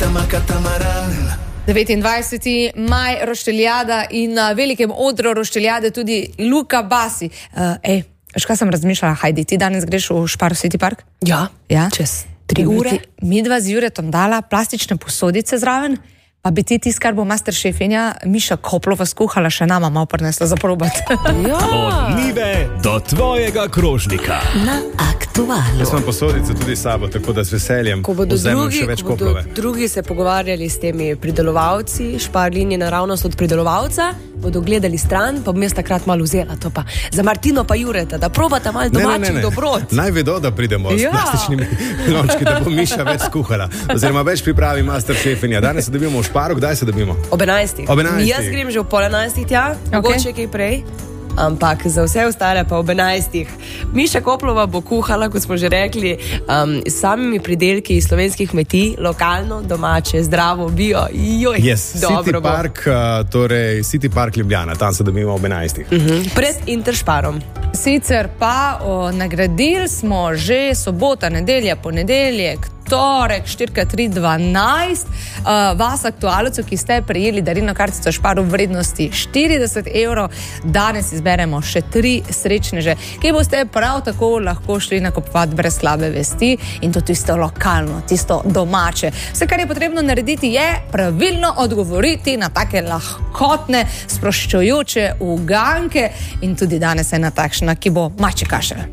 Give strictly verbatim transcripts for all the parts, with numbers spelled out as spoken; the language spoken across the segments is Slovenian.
devetindvajseti maj rošteljada in na velikem odru rošteljade tudi Luka Basi. Uh, ej, veš kaj sem razmišljala? Hajdi, ti danes greš v Spar City Park? Ja, ja? čez tri ure. Mi dva z Juretom dala plastične posodice zraven, pa bi ti tis, kar bo masteršefinja Miša Koplova skuhala, še nama malo prinesla za probati. Ja. Od njive do tvojega krožnika. Na Aktualu. Jaz imam posodice tudi sabo, tako da z veseljem vzemem še več Koplove. Ko bodo drugi se pogovarjali s temi pridelovalci, Spar linije naravnost od pridelovalca, bodo gledali stran, pa bom jaz takrat malo vzela to pa. Za Martino pa Jureta, da probata malo domačih dobrot. Naj vedo, da pridemo ja. s plastičnimi lončki, da bo Miša več skuhala. Oziroma več pripravi masteršefinja. Danes se dobimo v Šparu, kdaj se dobimo? Ob enajstih. Ob enajstih. Jaz grem že v pol enajstih tja, okay. mogoče kaj prej, ampak za vse ostale pa ob enajstih. Miša Koplova bo kuhala, kot smo že rekli, um, s samimi pridelki iz slovenskih kmetij, lokalno, domače, zdravo, bio. Joj, yes. dobro City bo. Park, uh, torej City Park Ljubljana, tam se dobimo ob enajstih. Uh-huh. Pred Interšparom. Sicer pa o, nagradili smo že sobota, nedelja, ponedeljek, torek, štirka tri dvanajst, uh, vas aktualcev, ki ste prejeli darilno kartico Spar v vrednosti štirideset evrov, danes izberemo še tri srečneže, ki boste prav tako lahko šli nakupovati brez slabe vesti in to tisto lokalno, tisto domače. Vse, kar je potrebno narediti, je pravilno odgovoriti na take lahkotne, sproščujoče uganke in tudi danes je ena takšna, ki bo mačji kašelj.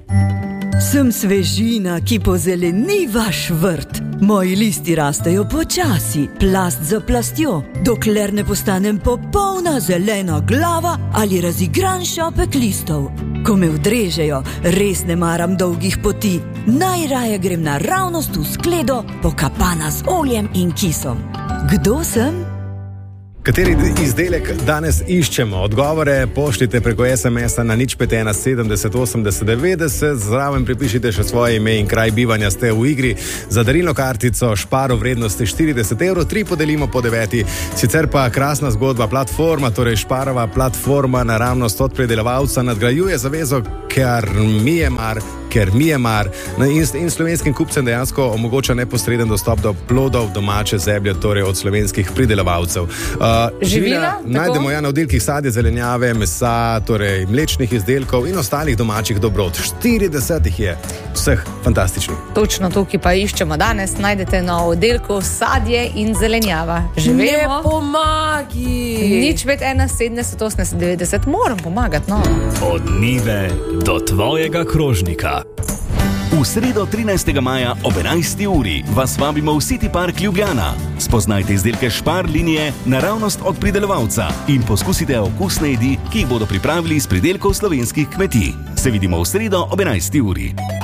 Sem svežina, ki pozeleni vaš vrt. Moji listi rastejo počasi, plast za plastjo, dokler ne postanem popolna zelena glava ali razigran šopek listov. Ko me vdrežejo, res ne maram dolgih poti. Najraje grem naravnost v skledo, pokapana z oljem in kisom. Kdo sem? Kateri izdelek danes iščemo? Odgovore pošljite preko es em es-a na nič pet ena sedemdeset osemdeset devetdeset, zraven pripišite še svoje ime in kraj bivanja, ste v igri za darilno kartico Spar v vrednosti štirideset evrov, tri podelimo po deveti. Sicer pa krasna zgodba, platforma, torej Sparova platforma naravnost od predelovalca nadgrajuje zavezo, ker mi je mar, ker mi je mar in, in slovenskim kupcem dejansko omogoča neposreden dostop do plodov domače zemlje, torej od slovenskih pridelovalcev. Uh, Živila, najdemo ja na oddelkih sadje, zelenjave, mesa, torej mlečnih izdelkov in ostalih domačih dobrot. štirideset jih je, vseh fantastičnih. Točno tukaj pa iščemo danes, najdete na oddelku sadje in zelenjava. Živimo. Ne pomagi! Nič pet ena sedemdeset osemdeset devetdeset, moram pomagati, no. Od njive do tvojega krožnika. V sredo trinajstega maja ob enajsti uri vas vabimo v City Park Ljubljana. Spoznajte izdelke Spar linije naravnost od pridelovalca in poskusite okusne jedi, ki jih bodo pripravili iz pridelkov slovenskih kmetij. Se vidimo v sredo ob enajsti uri.